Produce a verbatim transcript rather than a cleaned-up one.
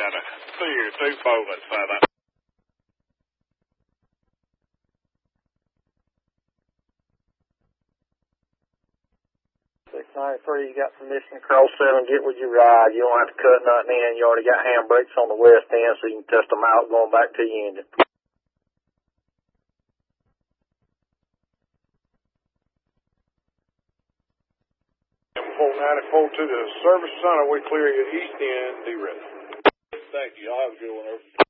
got a clear two four inside that. six ninety-three, you got permission to cross seven, get with your ride. You don't have to cut nothing in. You already got handbrakes on the west end, so you can test them out going back to your engine. four ninety-four to the service center, we clear your east end, D-Red. Thank you. Y'all have a good one.